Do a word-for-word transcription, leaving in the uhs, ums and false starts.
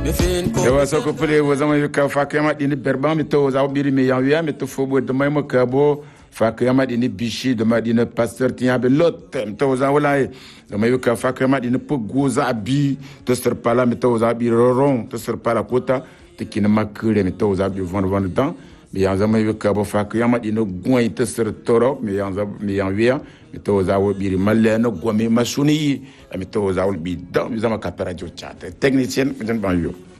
yawa soko pule wo zama yuka fakema dini berba mi to za biri mi yawiya mi to fobo de may mo kabo fakema dini bishi de madina pasteur tiya be lot mi to za wala de may yuka fakema dini poguza abi to ser pala mi to za bi roron to ser pala kota te kina makure mi to za bi von von temps mi ya zama yuka bo fakema dini goy to ser toro mi ya mi yawiya mi to za wo biri maleno gomi masuni mi to za wo bi dam mi zama kapera jo chat technicien mi den ban yo